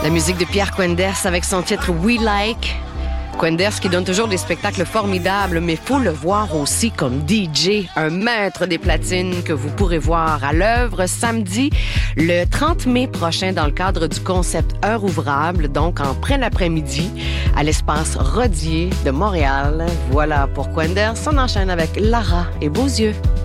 La musique de Pierre Quenders avec son titre We Like. Quenders qui donne toujours des spectacles formidables, mais faut le voir aussi comme DJ, un maître des platines que vous pourrez voir à l'œuvre samedi, le 30 mai prochain dans le cadre du concept Heure ouvrable, donc en plein après-midi, à l'espace Rodier de Montréal. Voilà pour Quenders. On enchaîne avec Lara et Beauzieux.